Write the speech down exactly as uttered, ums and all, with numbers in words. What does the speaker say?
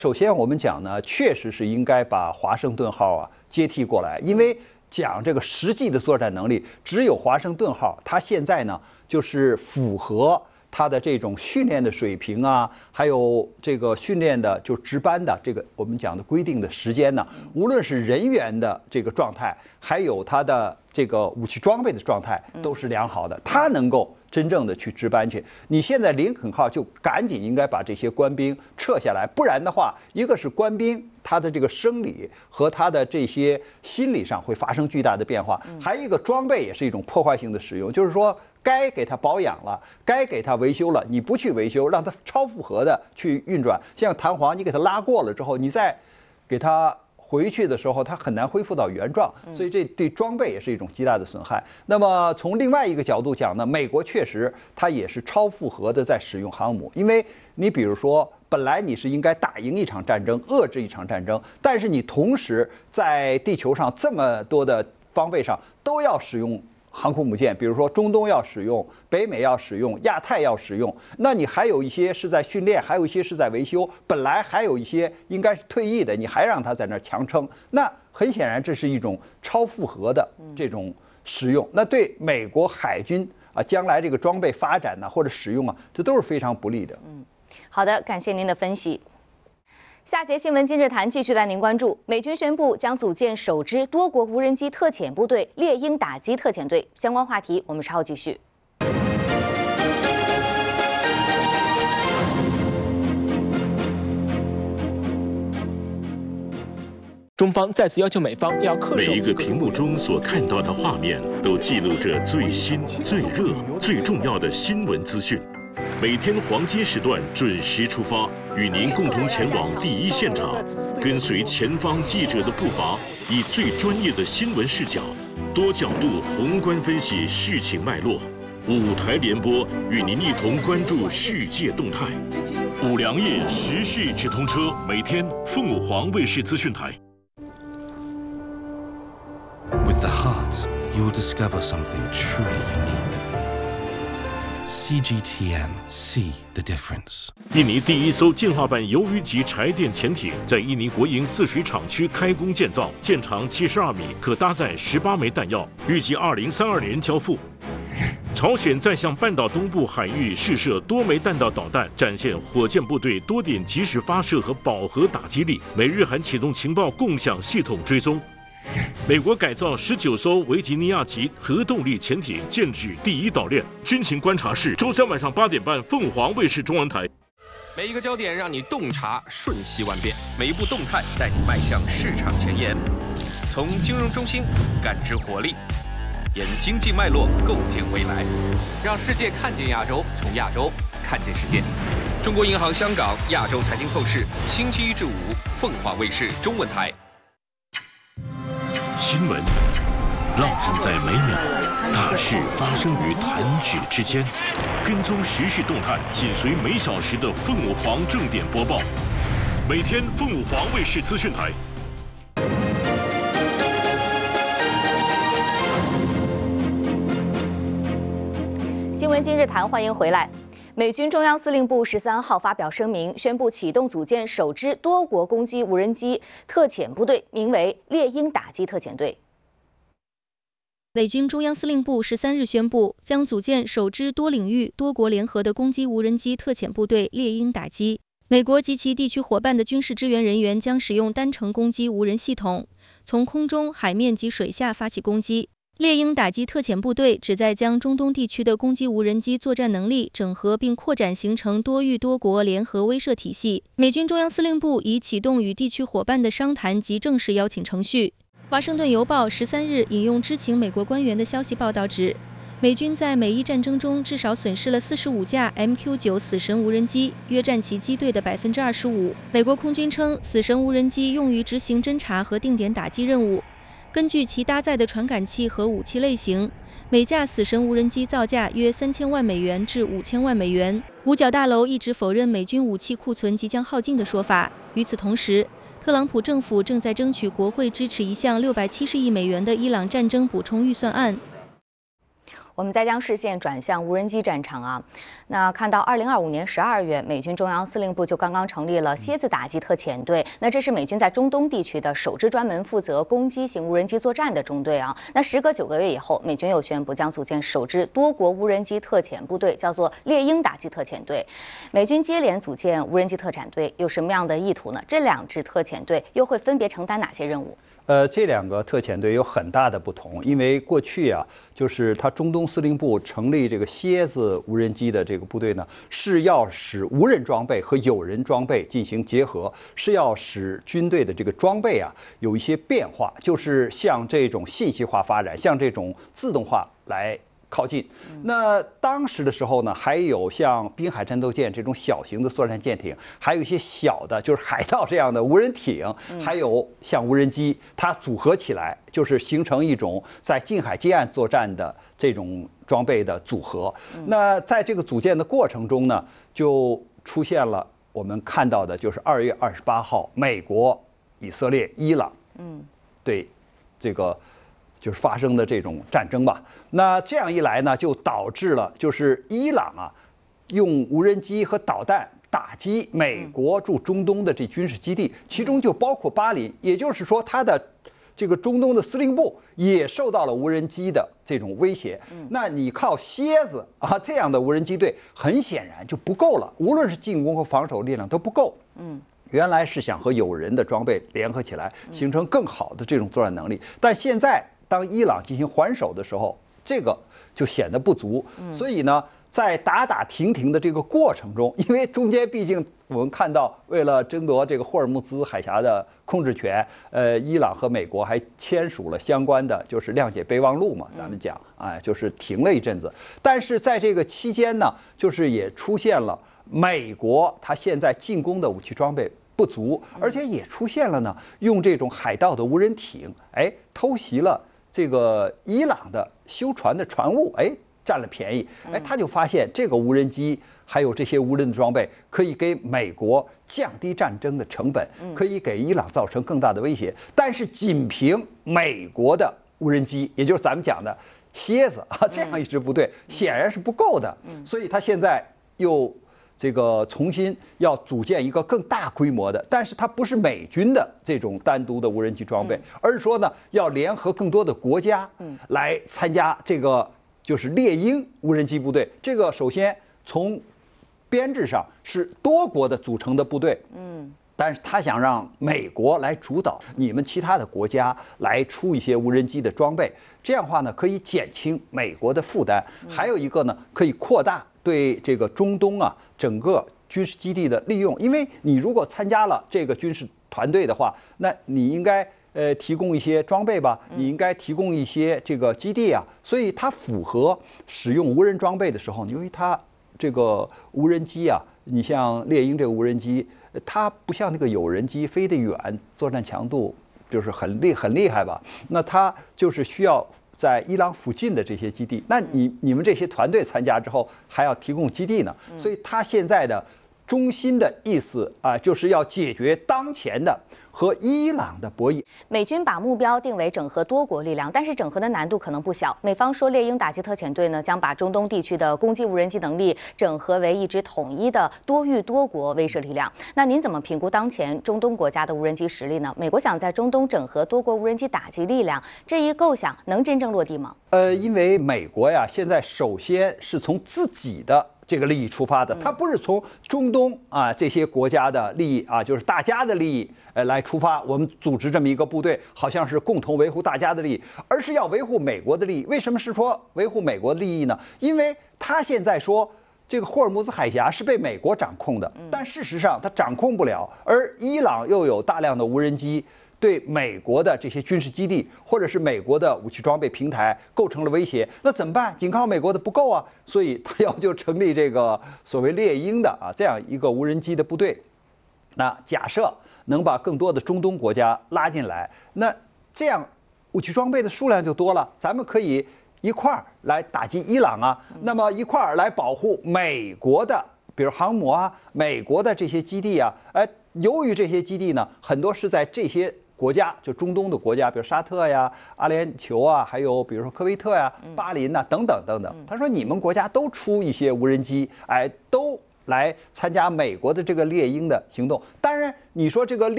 首先，我们讲呢，确实是应该把华盛顿号啊接替过来，因为讲这个实际的作战能力，只有华盛顿号，它现在呢就是符合它的这种训练的水平啊，还有这个训练的就值班的这个我们讲的规定的时间呢，无论是人员的这个状态，还有它的这个武器装备的状态，都是良好的，它能够真正的去值班去。你现在林肯号就赶紧应该把这些官兵撤下来，不然的话，一个是官兵他的这个生理和他的这些心理上会发生巨大的变化，还有一个装备也是一种破坏性的使用，就是说该给它保养了，该给它维修了，你不去维修，让它超负荷的去运转，像弹簧你给它拉过了之后，你再给它回去的时候，它很难恢复到原状，所以这对装备也是一种极大的损害。那么从另外一个角度讲呢，美国确实它也是超负荷的在使用航母，因为你比如说，本来你是应该打赢一场战争，遏制一场战争，但是你同时在地球上这么多的方位上都要使用航空母舰，比如说中东要使用，北美要使用，亚太要使用，那你还有一些是在训练，还有一些是在维修，本来还有一些应该是退役的，你还让他在那儿强撑，那很显然这是一种超负荷的这种使用，那对美国海军啊将来这个装备发展呢或者使用啊，这都是非常不利的。 嗯，好的，感谢您的分析。下节新闻今日谈继续带您关注，美军宣布将组建首支多国无人机特遣部队——猎鹰打击特遣队。相关话题我们稍后继续。 中方再次要求美方要恪守。 每一个屏幕中所看到的画面，都记录着最新、最热、最重要的新闻资讯。每天黄金时段准时出发，与您共同前往第一现场，跟随前方记者的步伐，以最专业的新闻视角、多角度宏观分析事情脉络。五台联播与您一同关注世界动态。五粮液时事直通车，每天凤凰卫视资讯台。 With the heart, you will discover something truly unique. C G T M, see the difference. 印尼第一艘进化版鱿鱼级柴电潜艇在印尼国营泗水厂区开工建造，舰长七十二米，可搭载十八枚弹药，预计二零三二年交付。朝鲜在向半岛东部海域试射多枚弹道导弹，展现火箭部队多点及时发射和饱和打击力。美日韩启动情报共享系统追踪。美国改造十九艘维吉尼亚级核动力潜艇建制第一岛链。军情观察室，周三晚上八点半，凤凰卫视中文台。 每一个焦点让你洞察瞬息万变，每一步动态带你迈向市场前沿。从金融中心感知活力，沿经济脉络构建未来，让世界看见亚洲，从亚洲看见世界。中国银行香港亚洲财经透视，星期一至五，凤凰卫视中文台。 新闻浪漫在每秒，大事发生于弹指之间。跟踪时事动态，紧随每小时的凤凰正点播报。每天凤凰卫视资讯台。 新闻今日谈，欢迎回来。美军中央司令部十三号发表声明，宣布启动组建首支多国攻击无人机特遣部队，名为猎鹰打击特遣队。 美军中央司令部十三日宣布，将组建首支多领域、多国联合的攻击无人机特遣部队猎鹰打击。美国及其地区伙伴的军事支援人员将使用单程攻击无人系统，从空中、海面及水下发起攻击。猎鹰打击特遣部队旨在将中东地区的攻击无人机作战能力整合并扩展，形成多域多国联合威慑体系。美军中央司令部已启动与地区伙伴的商谈及正式邀请程序。华盛顿邮报十三日引用知情美国官员的消息报道指，美军在美伊战争中至少损失了四十五架 M Q 九 死神无人机，约占其机队的 百分之二十五。美国空军称，死神无人机用于执行侦察和定点打击任务。根据其搭载的传感器和武器类型，每架死神无人机造价约三千万美元至五千万美元。五角大楼一直否认美军武器库存即将耗尽的说法。与此同时，特朗普政府正在争取国会支持一项六百七十亿美元的伊朗战争补充预算案。 我们再将视线转向无人机战场啊，那看到二零二五年十二月，美军中央司令部就刚刚成立了蝎子打击特遣队，那这是美军在中东地区的首支专门负责攻击型无人机作战的中队啊。那时隔九个月以后，美军又宣布将组建首支多国无人机特遣部队，叫做猎鹰打击特遣队。美军接连组建无人机特遣队，有什么样的意图呢？这两支特遣队又会分别承担哪些任务？ 呃，这两个特遣队有很大的不同，因为过去啊，就是他中东司令部成立这个蝎子无人机的这个部队呢，是要使无人装备和有人装备进行结合，是要使军队的这个装备啊有一些变化，就是向这种信息化发展，向这种自动化来靠近。那当时的时候呢，还有像滨海战斗舰这种小型的作战舰艇，还有一些小的，就是海盗这样的无人艇，还有像无人机，它组合起来就是形成一种在近海接岸作战的这种装备的组合。那在这个组建的过程中呢，就出现了我们看到的，就是二月二十八号，美国、以色列、伊朗，嗯，对这个。就是发生的这种战争吧，那这样一来呢，就导致了就是伊朗啊，用无人机和导弹打击美国驻中东的这军事基地，其中就包括巴林，也就是说它的这个中东的司令部也受到了无人机的这种威胁。那你靠蝎子啊这样的无人机队，很显然就不够了，无论是进攻和防守力量都不够。嗯。原来是想和有人的装备联合起来，形成更好的这种作战能力，但现在当伊朗进行还手的时候，这个就显得不足。所以呢，在打打停停的这个过程中，因为中间毕竟我们看到，为了争夺这个霍尔木兹海峡的控制权，呃，伊朗和美国还签署了相关的就是谅解备忘录嘛，咱们讲，哎，就是停了一阵子。但是在这个期间呢，就是也出现了美国它现在进攻的武器装备不足，而且也出现了呢，用这种海盗的无人艇，哎，偷袭了这个伊朗的修船的船坞，哎，占了便宜，哎，他就发现这个无人机还有这些无人的装备可以给美国降低战争的成本，可以给伊朗造成更大的威胁。但是仅凭美国的无人机，也就是咱们讲的蝎子啊这样一支部队，显然是不够的，所以他现在又这个重新要组建一个更大规模的，但是它不是美军的这种单独的无人机装备，而是说呢，要联合更多的国家来参加这个就是猎鹰无人机部队。这个首先从编制上是多国的组成的部队，嗯，但是他想让美国来主导，你们其他的国家来出一些无人机的装备，这样的话呢，可以减轻美国的负担。还有一个呢，可以扩大对这个中东啊整个军事基地的利用，因为你如果参加了这个军事团队的话，那你应该呃提供一些装备吧，你应该提供一些这个基地啊，所以它符合使用无人装备的时候，由于它这个无人机啊，你像猎鹰这个无人机，它不像那个有人机飞得远，作战强度就是很厉很厉害吧，那它就是需要在伊朗附近的这些基地，那你你们这些团队参加之后还要提供基地呢，所以他现在的中心的意思啊，就是要解决当前的和伊朗的博弈。 美军把目标定为整合多国力量，但是整合的难度可能不小。美方说，猎鹰打击特遣队呢，将把中东地区的攻击无人机能力整合为一支统一的多域多国威慑力量。那您怎么评估当前中东国家的无人机实力呢？美国想在中东整合多国无人机打击力量，这一构想能真正落地吗？ 呃，因为美国呀，现在首先是从自己的这个利益出发的，它不是从中东啊这些国家的利益啊，就是大家的利益呃来出发，我们组织这么一个部队，好像是共同维护大家的利益，而是要维护美国的利益。为什么是说维护美国的利益呢？因为他现在说这个霍尔木兹海峡是被美国掌控的，但事实上他掌控不了，而伊朗又有大量的无人机，对美国的这些军事基地或者是美国的武器装备平台构成了威胁，那怎么办？仅靠美国的不够啊，所以他要就成立这个所谓猎鹰的啊这样一个无人机的部队。那假设能把更多的中东国家拉进来，那这样武器装备的数量就多了，咱们可以一块儿来打击伊朗啊，那么一块儿来保护美国的，比如航母啊，美国的这些基地啊，哎，由于这些基地呢，很多是在这些国家，就中东的国家，比如沙特呀、阿联酋啊，还有比如说科威特呀、巴林呐、等等等等。他说你们国家都出一些无人机，哎，都来参加美国的这个猎鹰的行动。当然，你说这个猎